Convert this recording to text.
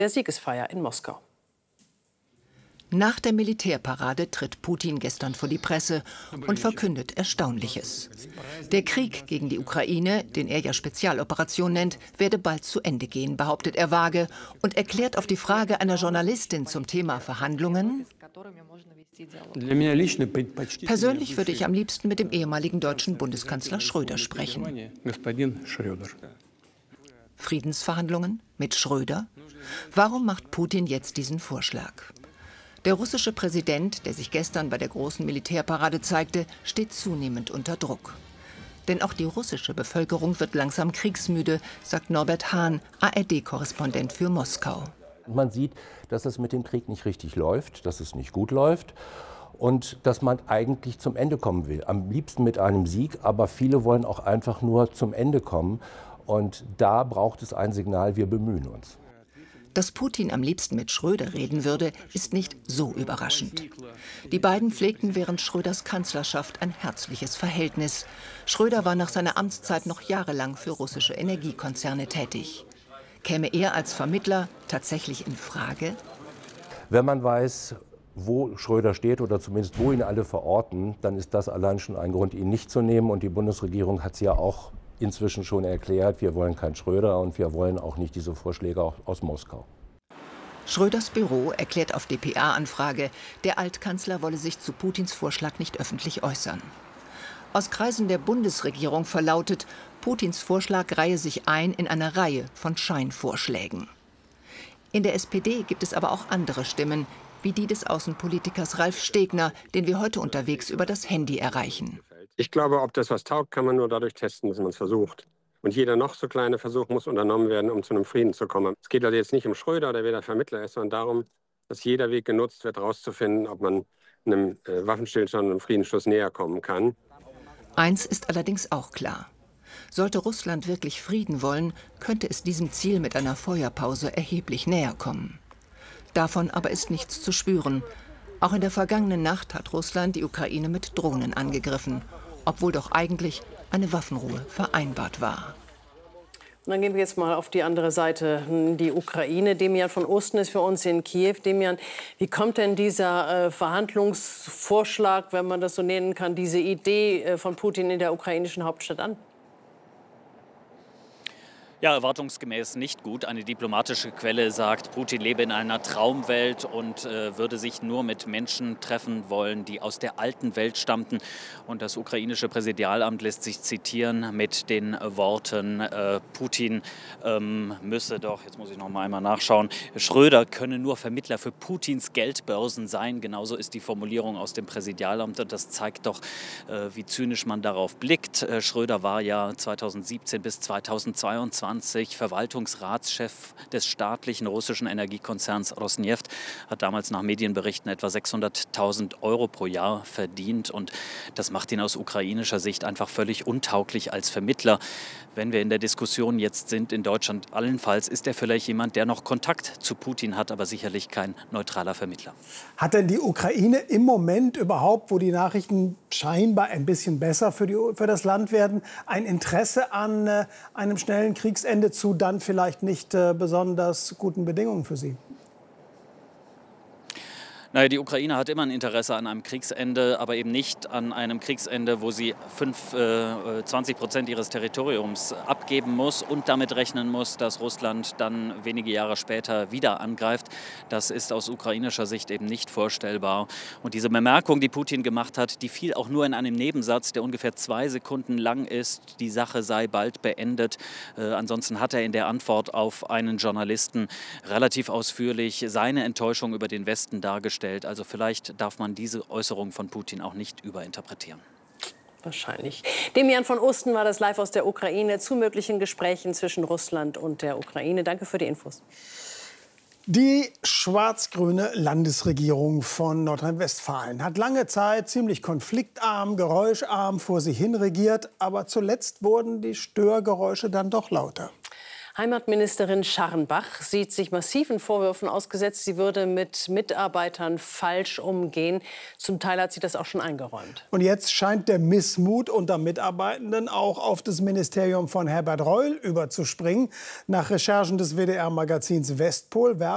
der Siegesfeier in Moskau. Nach der Militärparade tritt Putin gestern vor die Presse und verkündet Erstaunliches. Der Krieg gegen die Ukraine, den er ja Spezialoperation nennt, werde bald zu Ende gehen, behauptet er vage und erklärt auf die Frage einer Journalistin zum Thema Verhandlungen: Persönlich würde ich am liebsten mit dem ehemaligen deutschen Bundeskanzler Schröder sprechen. Friedensverhandlungen mit Schröder? Warum macht Putin jetzt diesen Vorschlag? Der russische Präsident, der sich gestern bei der großen Militärparade zeigte, steht zunehmend unter Druck. Denn auch die russische Bevölkerung wird langsam kriegsmüde, sagt Norbert Hahn, ARD-Korrespondent für Moskau. Man sieht, dass es mit dem Krieg nicht richtig läuft, dass es nicht gut läuft und dass man eigentlich zum Ende kommen will. Am liebsten mit einem Sieg, aber viele wollen auch einfach nur zum Ende kommen. Und da braucht es ein Signal, wir bemühen uns. Dass Putin am liebsten mit Schröder reden würde, ist nicht so überraschend. Die beiden pflegten während Schröders Kanzlerschaft ein herzliches Verhältnis. Schröder war nach seiner Amtszeit noch jahrelang für russische Energiekonzerne tätig. Käme er als Vermittler tatsächlich in Frage? Wenn man weiß, wo Schröder steht oder zumindest wo ihn alle verorten, dann ist das allein schon ein Grund, ihn nicht zu nehmen. Und die Bundesregierung hat es ja auch inzwischen schon erklärt, wir wollen keinen Schröder und wir wollen auch nicht diese Vorschläge aus Moskau. Schröders Büro erklärt auf dpa-Anfrage, der Altkanzler wolle sich zu Putins Vorschlag nicht öffentlich äußern. Aus Kreisen der Bundesregierung verlautet, Putins Vorschlag reihe sich ein in eine Reihe von Scheinvorschlägen. In der SPD gibt es aber auch andere Stimmen, wie die des Außenpolitikers Ralf Stegner, den wir heute unterwegs über das Handy erreichen. Ich glaube, ob das was taugt, kann man nur dadurch testen, dass man es versucht. Und jeder noch so kleine Versuch muss unternommen werden, um zu einem Frieden zu kommen. Es geht also jetzt nicht um Schröder, der weder Vermittler ist, sondern darum, dass jeder Weg genutzt wird, herauszufinden, ob man einem Waffenstillstand und einem Friedensschluss näher kommen kann. Eins ist allerdings auch klar. Sollte Russland wirklich Frieden wollen, könnte es diesem Ziel mit einer Feuerpause erheblich näher kommen. Davon aber ist nichts zu spüren. Auch in der vergangenen Nacht hat Russland die Ukraine mit Drohnen angegriffen, obwohl doch eigentlich eine Waffenruhe vereinbart war. Und dann gehen wir jetzt mal auf die andere Seite, die Ukraine. Demian von Osten ist für uns in Kiew. Demian, wie kommt denn dieser Verhandlungsvorschlag, wenn man das so nennen kann, diese Idee von Putin in der ukrainischen Hauptstadt an? Ja, erwartungsgemäß nicht gut. Eine diplomatische Quelle sagt, Putin lebe in einer Traumwelt und würde sich nur mit Menschen treffen wollen, die aus der alten Welt stammten. Und das ukrainische Präsidialamt lässt sich zitieren mit den Worten, Putin müsse doch, jetzt muss ich noch mal einmal nachschauen, Schröder könne nur Vermittler für Putins Geldbörsen sein. Genauso ist die Formulierung aus dem Präsidialamt und das zeigt doch, wie zynisch man darauf blickt. Schröder war ja 2017 bis 2022 Verwaltungsratschef des staatlichen russischen Energiekonzerns Rosneft, hat damals nach Medienberichten etwa 600.000 € pro Jahr verdient. Und das macht ihn aus ukrainischer Sicht einfach völlig untauglich als Vermittler. Wenn wir in der Diskussion jetzt sind, in Deutschland allenfalls, ist er vielleicht jemand, der noch Kontakt zu Putin hat, aber sicherlich kein neutraler Vermittler. Hat denn die Ukraine im Moment überhaupt, wo die Nachrichten scheinbar ein bisschen besser für das Land werden, ein Interesse an einem schnellen Kriegsende zu dann vielleicht nicht besonders guten Bedingungen für sie? Naja, die Ukraine hat immer ein Interesse an einem Kriegsende, aber eben nicht an einem Kriegsende, wo sie 20% ihres Territoriums abgeben muss und damit rechnen muss, dass Russland dann wenige Jahre später wieder angreift. Das ist aus ukrainischer Sicht eben nicht vorstellbar. Und diese Bemerkung, die Putin gemacht hat, die fiel auch nur in einem Nebensatz, der ungefähr 2 Sekunden lang ist. Die Sache sei bald beendet. Ansonsten hat er in der Antwort auf einen Journalisten relativ ausführlich seine Enttäuschung über den Westen dargestellt. Also vielleicht darf man diese Äußerung von Putin auch nicht überinterpretieren. Wahrscheinlich. Demian von Osten war das live aus der Ukraine zu möglichen Gesprächen zwischen Russland und der Ukraine. Danke für die Infos. Die schwarz-grüne Landesregierung von Nordrhein-Westfalen hat lange Zeit ziemlich konfliktarm, geräuscharm vor sich hin regiert. Aber zuletzt wurden die Störgeräusche dann doch lauter. Heimatministerin Scharrenbach sieht sich massiven Vorwürfen ausgesetzt, sie würde mit Mitarbeitern falsch umgehen. Zum Teil hat sie das auch schon eingeräumt. Und jetzt scheint der Missmut unter Mitarbeitenden auch auf das Ministerium von Herbert Reul überzuspringen. Nach Recherchen des WDR-Magazins Westpol